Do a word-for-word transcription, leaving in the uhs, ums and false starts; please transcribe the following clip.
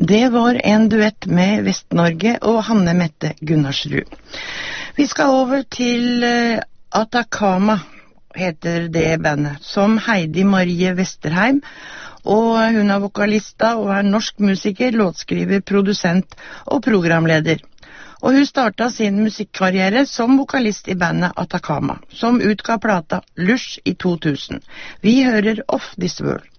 Det var en duett med Vest-Norge og Hanne Mette Gunnarsrud. Vi skal over til Atacama, heter det bandet, som Heidi Marie Vesterheim, og hun er vokalista og er norsk musiker, låtskriver, produsent og programleder. Og hun startet sin musikkarriere som vokalist i bandet Atacama, som utga plata Lush i to tusen. Vi hører Off This World.